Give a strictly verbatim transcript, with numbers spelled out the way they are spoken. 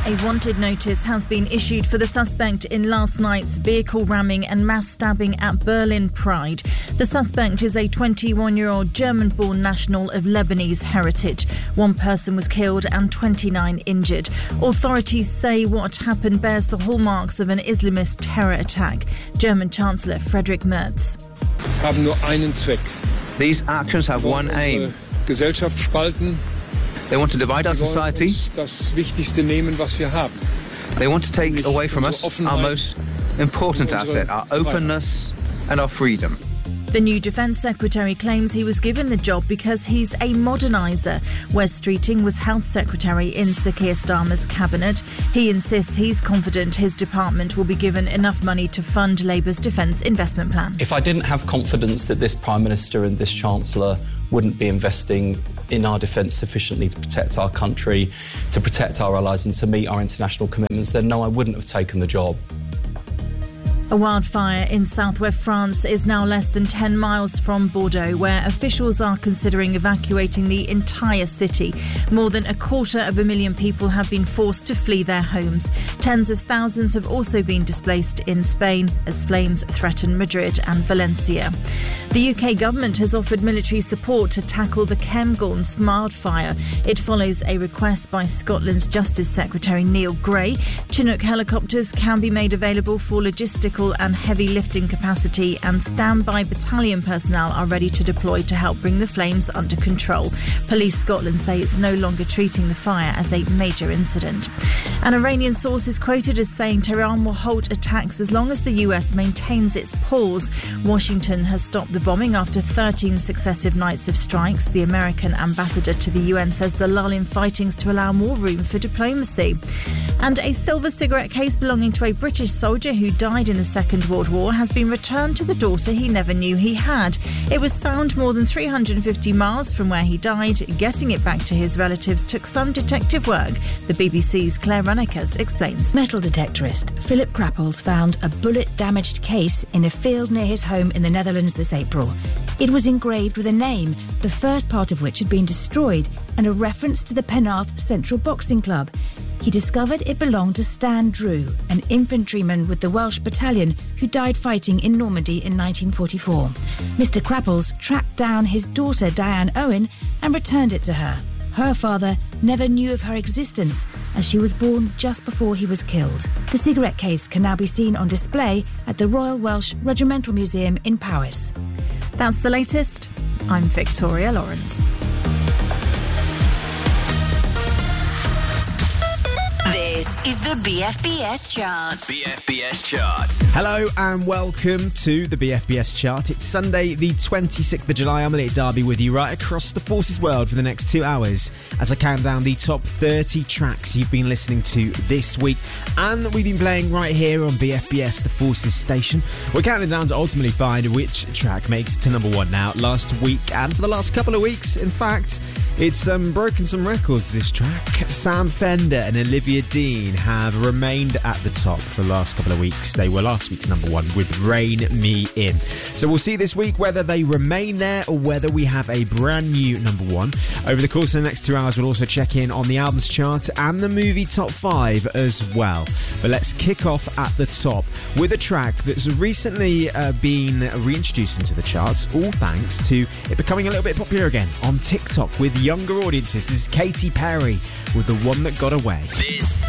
A wanted notice has been issued for the suspect in last night's vehicle ramming and mass stabbing at Berlin Pride. The suspect is a twenty-one-year-old German-born national of Lebanese heritage. One person was killed and twenty-nine injured. Authorities say what happened bears the hallmarks of an Islamist terror attack. German Chancellor Friedrich Merz. Haben nur einen Zweck. These actions have one aim. Gesellschaft spalten. They want to divide our society. Das Wichtigste nehmen, was wir haben. They want to take away from us our most important asset, our openness and our freedom. The new Defence Secretary claims he was given the job because he's a moderniser. Wes Streeting was Health Secretary in Sir Keir Starmer's cabinet. He insists he's confident his department will be given enough money to fund Labour's defence investment plan. If I didn't have confidence that this Prime Minister and this Chancellor wouldn't be investing in our defence sufficiently to protect our country, to protect our allies and to meet our international commitments, then no, I wouldn't have taken the job. A wildfire in southwest France is now less than ten miles from Bordeaux, where officials are considering evacuating the entire city. More than a quarter of a million people have been forced to flee their homes. Tens of thousands have also been displaced in Spain as flames threaten Madrid and Valencia. The U K government has offered military support to tackle the Cairngorms wildfire. It follows a request by Scotland's Justice Secretary Neil Gray. Chinook helicopters can be made available for logistical and heavy lifting capacity, and standby battalion personnel are ready to deploy to help bring the flames under control. Police Scotland say it's no longer treating the fire as a major incident. An Iranian source is quoted as saying Tehran will halt attacks as long as the U S maintains its pause. Washington has stopped the bombing after thirteen successive nights of strikes. The American ambassador to the U N says the lull in fighting's to allow more room for diplomacy. And a silver cigarette case belonging to a British soldier who died in the Second World War has been returned to the daughter he never knew he had. It was found more than three hundred fifty miles from where he died. Getting it back to his relatives took some detective work. The B B C's Claire Runnickers explains. Metal detectorist Philip Crapples found a bullet-damaged case in a field near his home in the Netherlands this April. It was engraved with a name, the first part of which had been destroyed, and a reference to the Penarth Central Boxing Club. He discovered it belonged to Stan Drew, an infantryman with the Welsh Battalion who died fighting in Normandy in nineteen forty-four. Mister Crapples tracked down his daughter Diane Owen and returned it to her. Her father never knew of her existence, as she was born just before he was killed. The cigarette case can now be seen on display at the Royal Welsh Regimental Museum in Powys. That's the latest. I'm Victoria Lawrence. This is the B F B S Chart. B F B S Chart. Hello and welcome to the B F B S Chart. It's Sunday the twenty-sixth of July. I'm Elliot Darby with you right across the Forces world for the next two hours as I count down the top thirty tracks you've been listening to this week and that we've been playing right here on B F B S, the Forces station. We're counting down to ultimately find which track makes it to number one now. Last week and for the last couple of weeks, in fact, it's um, broken some records, this track. Sam Fender and Olivia Dean have remained at the top for the last couple of weeks. They were last week's number one with Rein Me In. So we'll see this week whether they remain there or whether we have a brand new number one. Over the course of the next two hours, we'll also check in on the albums chart and the movie top five as well. But let's kick off at the top with a track that's recently uh, been reintroduced into the charts, all thanks to it becoming a little bit popular again on TikTok with younger audiences. This is Katy Perry with The One That Got Away. This